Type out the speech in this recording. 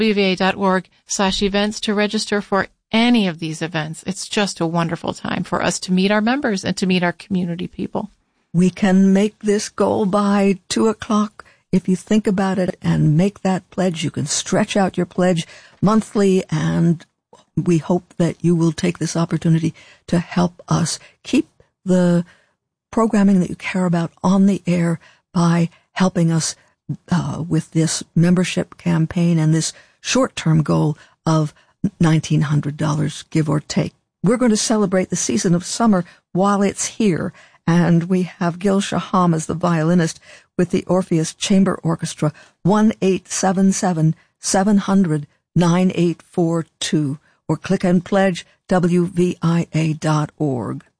wva.org/events to register for any of these events. It's just a wonderful time for us to meet our members and to meet our community people. We can make this goal by 2:00. If you think about it and make that pledge, you can stretch out your pledge monthly, and we hope that you will take this opportunity to help us keep the programming that you care about on the air by helping us with this membership campaign and this short-term goal of $1,900, give or take. We're going to celebrate the season of summer while it's here, and we have Gil Shaham as the violinist with the Orpheus Chamber Orchestra, 1-877-700-9842, or click and pledge WVIA.org.